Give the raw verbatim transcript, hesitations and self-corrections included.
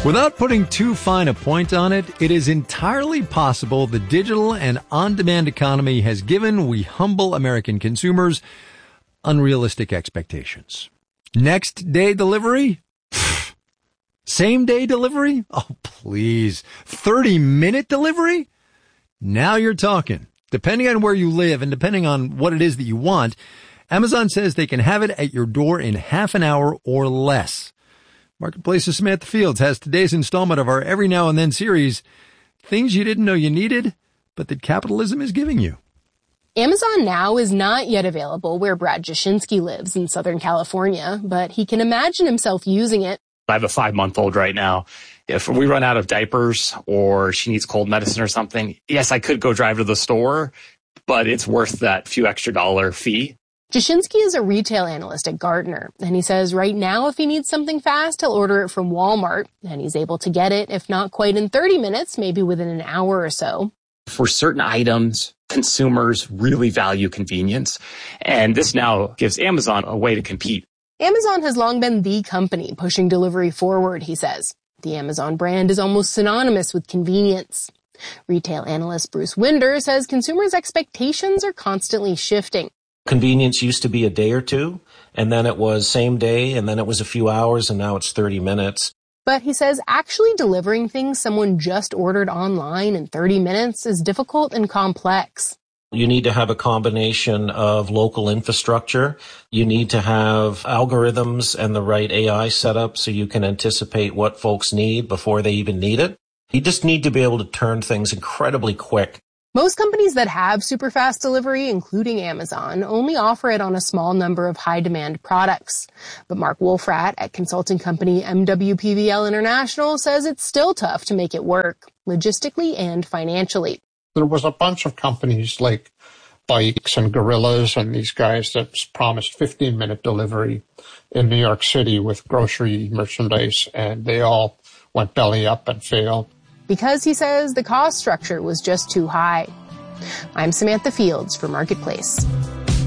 Without putting too fine a point on it, it is entirely possible the digital and on-demand economy has given we humble American consumers unrealistic expectations. Next day delivery? Pfft. Same day delivery? Oh, please. thirty minute delivery? Now you're talking. Depending on where you live and depending on what it is that you want, Amazon says they can have it at your door in half an hour or less. Marketplace's Samantha Fields has today's installment of our Every Now and Then series, Things You Didn't Know You Needed, but that capitalism is giving you. Amazon Now is not yet available where Brad Jashinsky lives in Southern California, but he can imagine himself using it. I have a five-month-old right now. If we run out of diapers or she needs cold medicine or something, yes, I could go drive to the store, but it's worth that few extra dollar fee. Jashinsky is a retail analyst at Gartner, and he says right now if he needs something fast, he'll order it from Walmart, and he's able to get it, if not quite in thirty minutes, maybe within an hour or so. For certain items, consumers really value convenience, and this now gives Amazon a way to compete. Amazon has long been the company pushing delivery forward, he says. The Amazon brand is almost synonymous with convenience. Retail analyst Bruce Winder says consumers' expectations are constantly shifting. Convenience used to be a day or two, and then it was same day, and then it was a few hours, and now it's thirty minutes. But he says actually delivering things someone just ordered online in thirty minutes is difficult and complex. You need to have a combination of local infrastructure. You need to have algorithms and the right A I setup so you can anticipate what folks need before they even need it. You just need to be able to turn things incredibly quick. Most companies that have super fast delivery, including Amazon, only offer it on a small number of high-demand products. But Mark Wolfrat at consulting company M W P V L International says it's still tough to make it work, logistically and financially. There was a bunch of companies like Bikes and Gorillas and these guys that promised fifteen minute delivery in New York City with grocery merchandise, and they all went belly up and failed. Because, he says, the cost structure was just too high. I'm Samantha Fields for Marketplace.